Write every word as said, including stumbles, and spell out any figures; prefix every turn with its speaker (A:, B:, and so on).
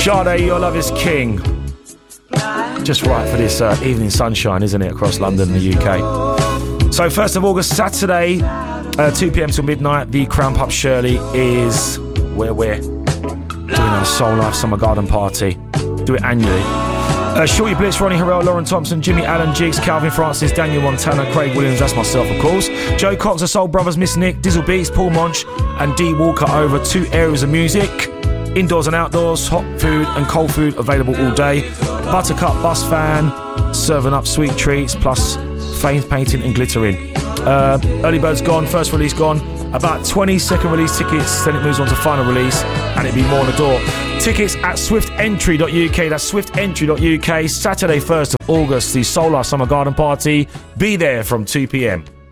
A: Sade, Your Love Is King. Just right for this uh, evening sunshine, isn't it, across London and the U K. So first of August, Saturday, uh, two p.m. till midnight, the Crown Pub Shirley is where we're doing our Soul Life Summer Garden Party. Do it annually. Uh, Shorty Blitz, Ronnie Harrell, Lauren Thompson, Jimmy Allen, Jigs, Calvin Francis, Daniel Montana, Craig Williams, that's myself of course, Joe Cox, The Soul Brothers, Miss Nick, Dizzle Beats, Paul Monch and Dee Walker over two areas of music. Indoors and outdoors, hot food and cold food available all day. Buttercup Bus Van, serving up sweet treats, plus face painting and glittering. Uh, early bird's gone, first release gone. About twenty second release tickets, then it moves on to final release, and it'll be more on the door. Tickets at swift entry dot U K, that's swift entry dot U K, Saturday first of August, the Soul Life Summer Garden Party. Be there from two p.m.